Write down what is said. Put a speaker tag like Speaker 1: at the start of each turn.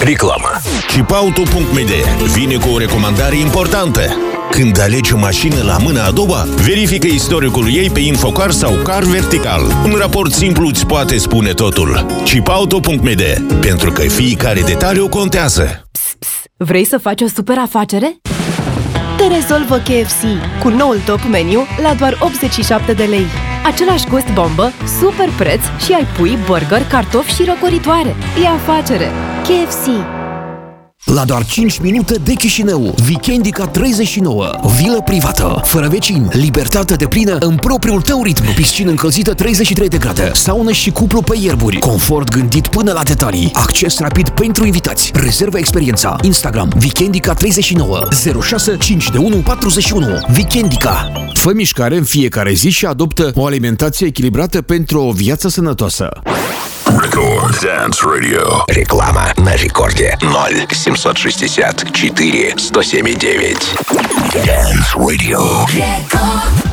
Speaker 1: Reclamă.
Speaker 2: Chipauto.md vine cu o recomandare importantă. Când alegi o mașină la mâna a doua, verifică istoricul ei pe Infocar sau Car Vertical. Un raport simplu îți poate spune totul. Chipauto.md, pentru că fiecare detaliu contează.
Speaker 3: Vrei să faci o super afacere?
Speaker 4: Te rezolvă KFC cu noul top meniu la doar 87 de lei.
Speaker 3: Același gust bombă, super preț și ai pui, burger, cartofi și răcoritoare. E afacere!
Speaker 4: KFC.
Speaker 5: La doar 5 minute de Chișinău, Weekendica 39, vilă privată, fără vecini, libertate deplină în propriul tău ritm, piscină încălzită 33 de grade, saună și cuplu pe ierburi, confort gândit până la detalii, acces rapid pentru invitați, rezervă experiența, Instagram, Weekendica 39, 06 521 41, Weekendica. Fă mișcare în fiecare zi și adoptă o alimentație echilibrată pentru o viață sănătoasă.
Speaker 1: Record Dance Radio.
Speaker 6: Реклама на рекорде 0760 4 107 9.
Speaker 1: Dance Radio.
Speaker 7: Record.